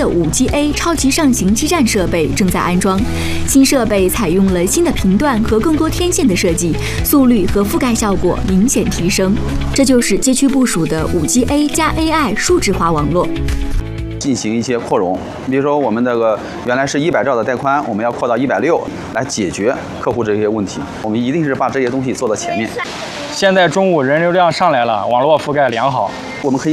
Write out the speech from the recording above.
的5G-A 超级上行基站设备正在安装。新设备采用了新的频段和更多天线的设计，速率和覆盖效果明显提升。这就是街区部署的5G-A 加 AI 数字化网络。 进行一些扩容，比如说我们这个原来是100兆的带宽，我们要扩到160，来解决客户这些问题。我们一定是把这些东西做到前面。 现在中午人流量上来了，网络覆盖良好， 我们可以